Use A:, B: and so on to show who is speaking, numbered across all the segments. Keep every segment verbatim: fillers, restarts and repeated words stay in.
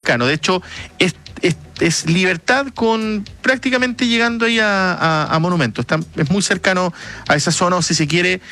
A: cercano. De hecho, es, es, es Libertad con prácticamente llegando ahí a, a, a Monumento. Está, es muy cercano a esa zona, o si se quiere,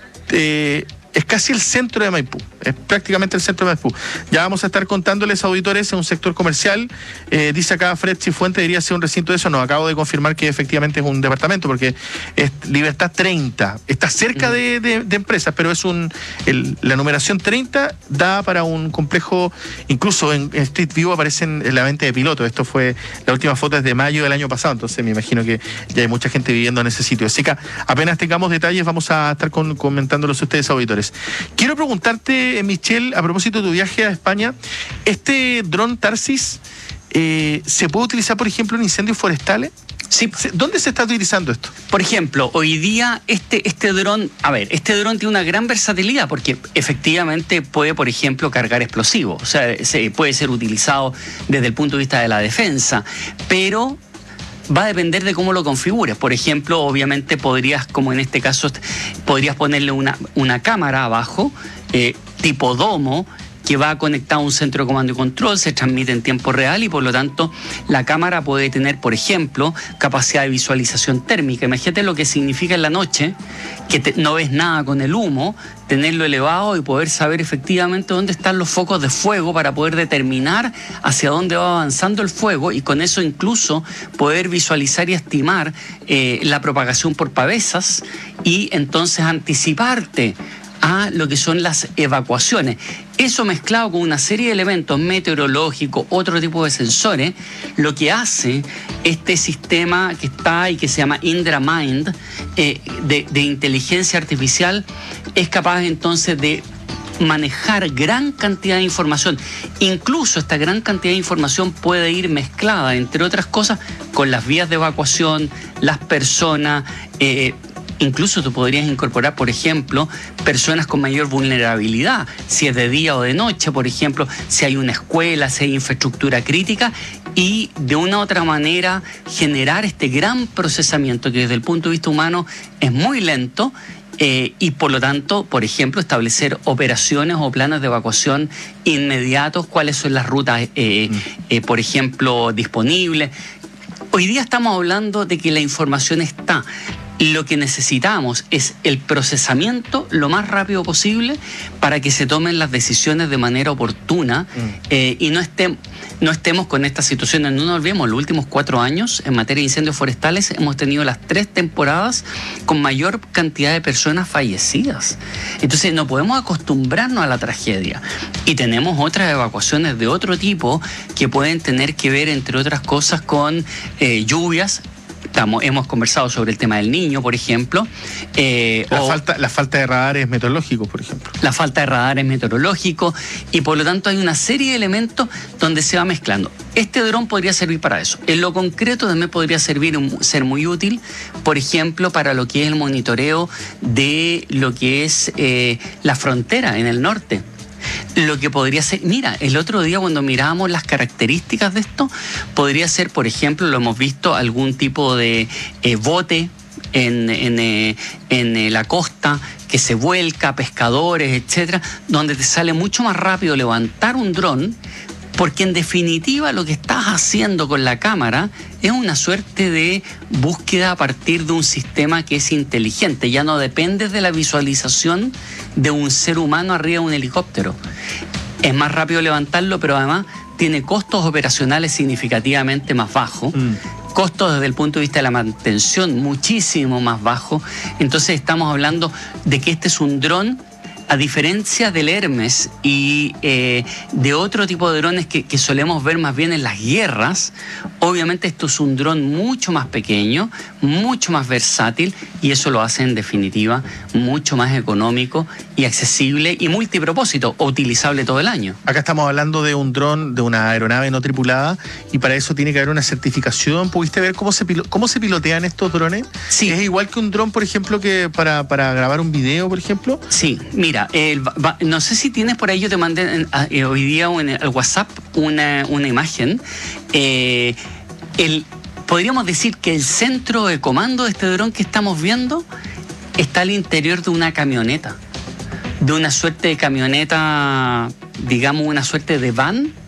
A: eh, es casi el centro de Maipú, es prácticamente el centro de Maipú. Ya vamos a estar contándoles, auditores, en un sector comercial. Eh, dice acá Fred Cifuente, debería ser un recinto de eso. No, acabo de confirmar que efectivamente es un departamento, porque es Libertad treinta. Está cerca uh-huh. de, de, de empresas, pero es un el, la numeración treinta da para un complejo. Incluso en, en Street View aparecen en la venta de pilotos. Esto fue, la última foto es de mayo del año pasado, entonces me imagino que ya hay mucha gente viviendo en ese sitio. Así que apenas tengamos detalles vamos a estar con, comentándolos a ustedes, auditores. Quiero preguntarte, Michelle, a propósito de tu viaje a España, ¿este dron Tarsis eh, se puede utilizar, por ejemplo, en incendios forestales?
B: Sí.
A: ¿Dónde se está utilizando esto?
B: Por ejemplo, hoy día este, este dron, a ver, este dron tiene una gran versatilidad porque efectivamente puede, por ejemplo, cargar explosivos. O sea, se, puede ser utilizado desde el punto de vista de la defensa, pero va a depender de cómo lo configures. Por ejemplo, obviamente podrías, como en este caso, podrías ponerle una, una cámara abajo, eh, tipo domo, que va conectado a un centro de comando y control, se transmite en tiempo real y por lo tanto la cámara puede tener, por ejemplo, capacidad de visualización térmica. Imagínate lo que significa en la noche, que te, no ves nada con el humo, tenerlo elevado y poder saber efectivamente dónde están los focos de fuego para poder determinar hacia dónde va avanzando el fuego y con eso incluso poder visualizar y estimar eh, la propagación por pavesas y entonces anticiparte a lo que son las evacuaciones. Eso mezclado con una serie de elementos meteorológicos, otro tipo de sensores, lo que hace este sistema que está y que se llama Indra Mind, eh, de, de inteligencia artificial, es capaz entonces de manejar gran cantidad de información. Incluso esta gran cantidad de información puede ir mezclada, entre otras cosas, con las vías de evacuación, las personas, eh, incluso tú podrías incorporar, por ejemplo, personas con mayor vulnerabilidad, si es de día o de noche, por ejemplo, si hay una escuela, si hay infraestructura crítica, y de una u otra manera generar este gran procesamiento que desde el punto de vista humano es muy lento, eh, y por lo tanto, por ejemplo, establecer operaciones o planes de evacuación inmediatos, cuáles son las rutas, eh, eh, por ejemplo, disponibles. Hoy día estamos hablando de que la información está. Lo que necesitamos es el procesamiento lo más rápido posible para que se tomen las decisiones de manera oportuna mm. eh, y no, estem, no estemos con estas situaciones. No nos olvidemos, los últimos cuatro años en materia de incendios forestales hemos tenido las tres temporadas con mayor cantidad de personas fallecidas. Entonces no podemos acostumbrarnos a la tragedia. Y tenemos otras evacuaciones de otro tipo que pueden tener que ver, entre otras cosas, con eh, lluvias. Estamos, hemos conversado sobre el tema del Niño, por ejemplo.
A: Eh, la, o, falta, la falta de radares meteorológicos, por ejemplo.
B: La falta de radares meteorológicos y por lo tanto hay una serie de elementos donde se va mezclando. Este dron podría servir para eso. En lo concreto también podría servir, ser muy útil, por ejemplo, para lo que es el monitoreo de lo que es eh, la frontera en el norte. Lo que podría ser, mira, el otro día cuando mirábamos las características de esto, podría ser, por ejemplo, lo hemos visto, algún tipo de eh, bote en, en, eh, en eh, la costa que se vuelca, pescadores, etcétera, donde te sale mucho más rápido levantar un dron, porque en definitiva lo que estás haciendo con la cámara es una suerte de búsqueda a partir de un sistema que es inteligente. Ya no dependes de la visualización de un ser humano arriba de un helicóptero. Es más rápido levantarlo, pero además tiene costos operacionales significativamente más bajos. Mm. Costos desde el punto de vista de la mantención muchísimo más bajos. Entonces estamos hablando de que este es un dron, a diferencia del Hermes y eh, de otro tipo de drones que, que solemos ver más bien en las guerras, obviamente esto es un dron mucho más pequeño, mucho más versátil y eso lo hace en definitiva mucho más económico y accesible y multipropósito o utilizable todo el año.
A: Acá estamos hablando de un dron, de una aeronave no tripulada y para eso tiene que haber una certificación. ¿Pudiste ver cómo se, cómo se pilotean estos drones?
B: Sí.
A: ¿Es igual que un dron, por ejemplo, que para, para grabar un video, por ejemplo?
B: Sí, mira. El, no sé si tienes por ahí, yo te mandé eh, hoy día en el WhatsApp una, una imagen. Eh, el, podríamos decir que el centro de comando de este dron que estamos viendo está al interior de una camioneta, de una suerte de camioneta, digamos una suerte de van,